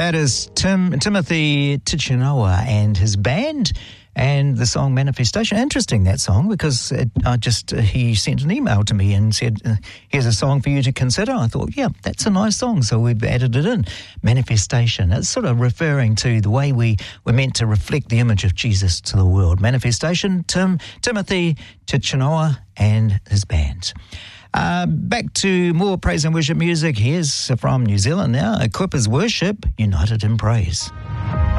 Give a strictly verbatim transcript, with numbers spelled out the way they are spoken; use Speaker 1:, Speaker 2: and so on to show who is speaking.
Speaker 1: That is Tim Timothy Tichenor and his band, and the song Manifestation. Interesting, that song, because it, I just uh, he sent an email to me and said, uh, here's a song for you to consider. I thought, yeah, that's a nice song, so we've added it in. Manifestation. It's sort of referring to the way we we're meant to reflect the image of Jesus to the world. Manifestation, Tim Timothy Tichenor and his band. Uh, back to more praise and worship music. Here's from New Zealand now. Equippers Worship, United in Praise.